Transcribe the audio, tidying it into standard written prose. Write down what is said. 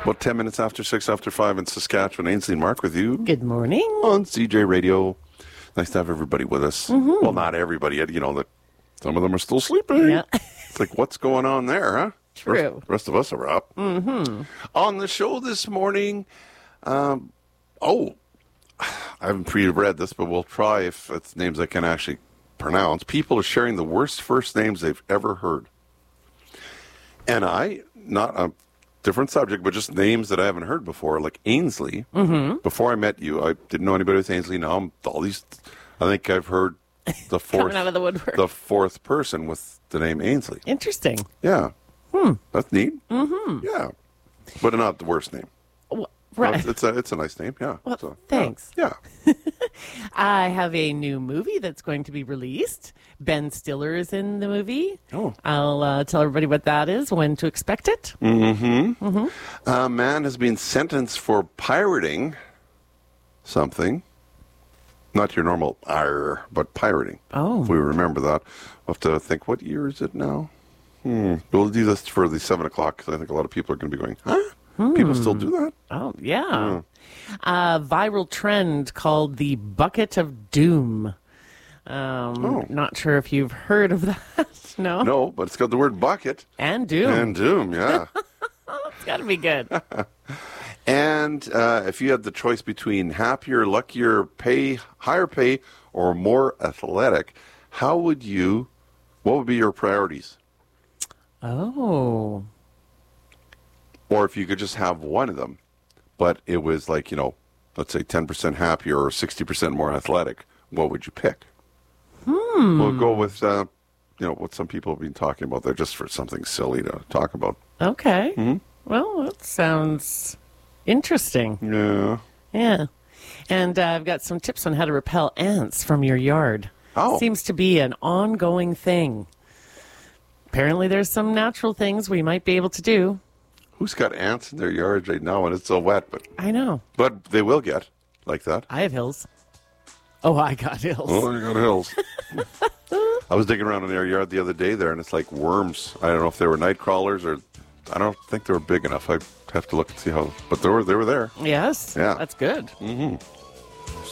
About 10 minutes after 6 after 5 in Saskatchewan. Ainsley and Mark with you Good morning. on CJ Radio. Nice to have everybody with us. Well, not everybody yet. You know, that some of them are still sleeping. Yeah. It's like, what's going on there, huh? True. The rest of us are up. On the show this morning, I haven't pre-read this, but we'll try if it's names I can actually pronounce. People are sharing the worst first names they've ever heard. And not a different subject, but just names that I haven't heard before, like Ainsley. Before I met you, I didn't know anybody with Ainsley. Now I'm all these. I think I've heard the fourth, Coming out of the woodwork. the fourth person with the name Ainsley. Interesting. Yeah, that's neat. Yeah, but not the worst name. Well, right. It's a nice name. Yeah. Well, thanks. Yeah. I have a new movie that's going to be released. Ben Stiller is in the movie. Oh. I'll tell everybody what that is, when to expect it. A man has been sentenced for pirating something. Not your normal "arr," but pirating. Oh. If we remember that. We'll have to think, what year is it now? We'll do this for the 7 o'clock, because I think a lot of people are going to be going, huh? People still do that? Oh, yeah. A viral trend called the Bucket of Doom. Not sure if you've heard of that. No? No, but it's got the word bucket. And Doom. And doom, yeah. It's got to be good. And if you had the choice between happier, luckier, higher pay, or more athletic, what would be your priorities? Oh. Or if you could just have one of them, but it was like, let's say 10% happier or 60% more athletic, what would you pick? We'll go with, what some people have been talking about there, just for something silly to talk about. Okay. Well, that sounds interesting. Yeah. Yeah. And I've got some tips on how to repel ants from your yard. Oh. Seems to be an ongoing thing. Apparently there's some natural things we might be able to do. Who's got ants in their yards right now when it's so wet? I know. But they will get like that. I have hills. Oh, I got hills. Oh, you got hills. I was digging around in their yard the other day there, and it's like worms. I don't know if they were night crawlers or I don't think they were big enough. I'd have to look and see how. But they were there. Yes. Yeah. That's good.